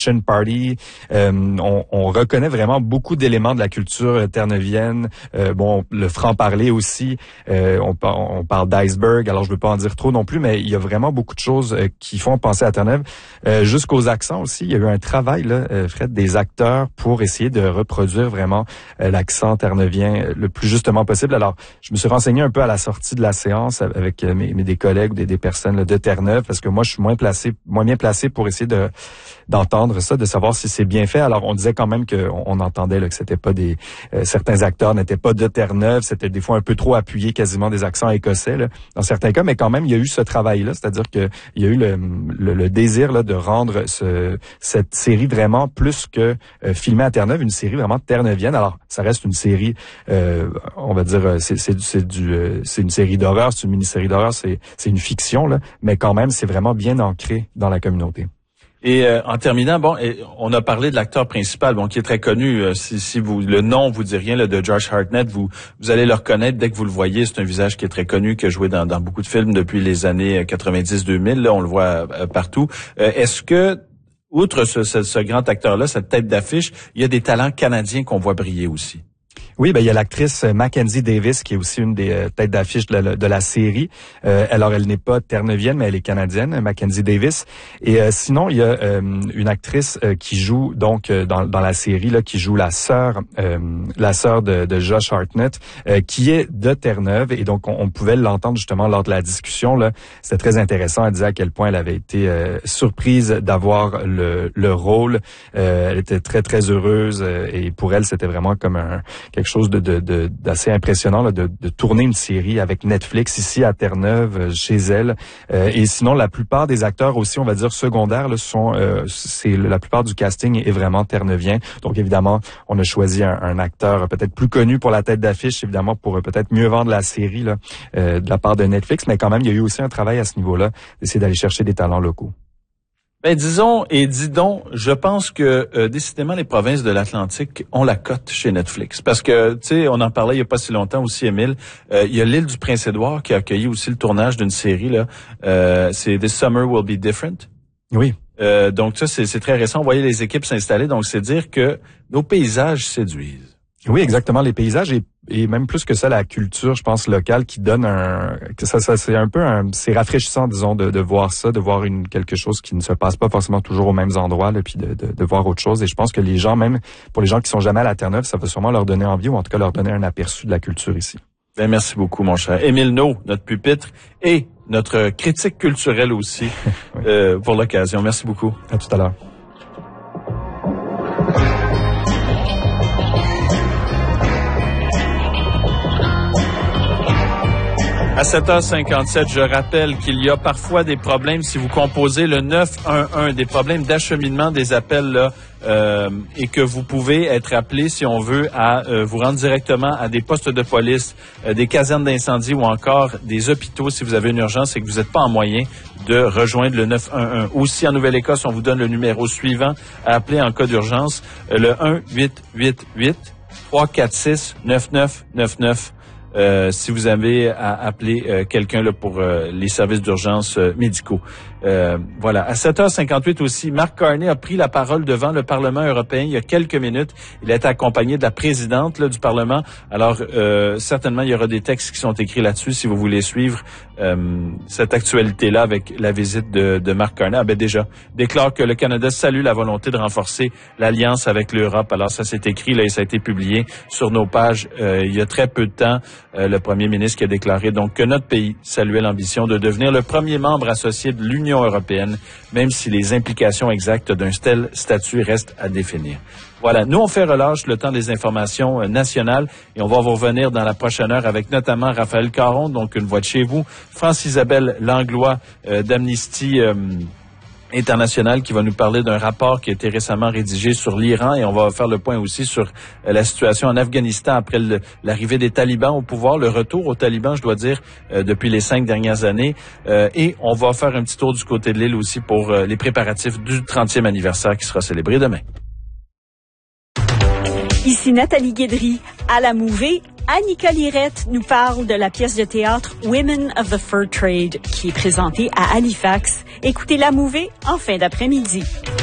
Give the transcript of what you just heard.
Party. On reconnaît vraiment beaucoup d'éléments de la culture terre-neuvienne. Le franc-parler aussi. On parle d'iceberg, alors je veux pas en dire trop non plus, mais il y a vraiment beaucoup de choses qui font penser à Terre-Neuve. Jusqu'aux accents aussi, il y a eu un travail, là, Fred, des acteurs pour essayer de reproduire vraiment l'accent terre-neuvien le plus justement possible. Alors, je me suis renseigné un peu à la sortie de la séance avec des collègues, des personnes là, de Terre-Neuve, parce que moi, je suis moins bien placé pour essayer d'entendre ça, de savoir si c'est bien fait. Alors, on disait quand même qu'on entendait là, que c'était pas certains acteurs n'étaient pas de Terre-Neuve, c'était des fois un peu trop appuyé, quasiment des accents écossais là, dans certains cas, mais quand même, il y a eu ce travail-là, c'est-à-dire que il y a eu le désir là, de rendre cette série vraiment plus que filmée à Terre-Neuve, une série vraiment terre-neuvienne. Alors, ça reste une série, on va dire, c'est une série d'horreur, c'est une mini-série d'horreur, c'est une fiction là, mais quand même, c'est vraiment bien ancré dans la communauté. Et en terminant, on a parlé de l'acteur principal, qui est très connu. Si le nom vous dit rien là, de Josh Hartnett, vous allez le reconnaître dès que vous le voyez. C'est un visage qui est très connu, qui a joué dans beaucoup de films depuis les années 90-2000. Là, on le voit partout. Est-ce que, outre ce grand acteur-là, cette tête d'affiche, il y a des talents canadiens qu'on voit briller aussi? Oui, il y a l'actrice Mackenzie Davis qui est aussi une des têtes d'affiche de la série. Alors, elle n'est pas terre-neuvienne, mais elle est canadienne, Mackenzie Davis. Et sinon, il y a une actrice qui joue donc dans la série là, qui joue la sœur de Josh Hartnett, qui est de Terre-Neuve. Et donc, on pouvait l'entendre justement lors de la discussion là. C'était très intéressant. Elle disait à quel point elle avait été surprise d'avoir le rôle. Elle était très très heureuse et pour elle, c'était vraiment comme quelque chose d'assez impressionnant là, de tourner une série avec Netflix ici à Terre-Neuve chez elle. Et sinon, la plupart des acteurs aussi, on va dire secondaires, là, c'est la plupart du casting est vraiment terre-neuvien. Donc évidemment, on a choisi un acteur peut-être plus connu pour la tête d'affiche, évidemment pour peut-être mieux vendre la série là, de la part de Netflix. Mais quand même, il y a eu aussi un travail à ce niveau-là d'essayer d'aller chercher des talents locaux. Disons et dis donc, je pense que décidément les provinces de l'Atlantique ont la cote chez Netflix. Parce que, tu sais, on en parlait il y a pas si longtemps aussi, Émile. Il y a l'île du Prince-Édouard qui a accueilli aussi le tournage d'une série, là. C'est This Summer Will Be Different. Oui. Donc ça, c'est très récent. On voyait les équipes s'installer. Donc c'est dire que nos paysages séduisent. Oui, exactement. Les paysages et même plus que ça, la culture, je pense, locale qui donne c'est un peu c'est rafraîchissant, disons, de voir ça, de voir quelque chose qui ne se passe pas forcément toujours aux mêmes endroits, là, puis de voir autre chose. Et je pense que les gens, même pour les gens qui sont jamais à la Terre-Neuve, ça va sûrement leur donner envie ou en tout cas leur donner un aperçu de la culture ici. Merci beaucoup, mon cher Émile Naud, notre pupitre et notre critique culturelle aussi, oui. Pour l'occasion. Merci beaucoup. À tout à l'heure. À 7h57, je rappelle qu'il y a parfois des problèmes si vous composez le 911, des problèmes d'acheminement des appels là, et que vous pouvez être appelé si on veut à vous rendre directement à des postes de police, des casernes d'incendie ou encore des hôpitaux si vous avez une urgence et que vous n'êtes pas en moyen de rejoindre le 911. Aussi en Nouvelle-Écosse, on vous donne le numéro suivant à appeler en cas d'urgence, le 1-888-346-9999. Si vous avez à appeler quelqu'un là pour les services d'urgence médicaux. Voilà. À 7h58 aussi, Mark Carney a pris la parole devant le Parlement européen il y a quelques minutes. Il a été accompagné de la présidente là, du Parlement. Alors, certainement, il y aura des textes qui sont écrits là-dessus si vous voulez suivre cette actualité-là avec la visite de Mark Carney. Déjà, déclare que le Canada salue la volonté de renforcer l'alliance avec l'Europe. Alors, ça s'est écrit là et ça a été publié sur nos pages il y a très peu de temps. Le premier ministre qui a déclaré donc que notre pays saluait l'ambition de devenir le premier membre associé de l'Union européenne, même si les implications exactes d'un tel statut restent à définir. Voilà, nous on fait relâche le temps des informations nationales et on va vous revenir dans la prochaine heure avec notamment Raphaël Caron, donc une voix de chez vous, France-Isabelle Langlois d'Amnesty international qui va nous parler d'un rapport qui a été récemment rédigé sur l'Iran et on va faire le point aussi sur la situation en Afghanistan après l'arrivée des talibans au pouvoir, le retour aux talibans, je dois dire, depuis les 5 dernières années. Et on va faire un petit tour du côté de l'île aussi pour les préparatifs du 30e anniversaire qui sera célébré demain. Ici Nathalie Guédry. À la Mouvée, Annika Lirette nous parle de la pièce de théâtre Women of the Fur Trade qui est présentée à Halifax. Écoutez La Mouvée en fin d'après-midi.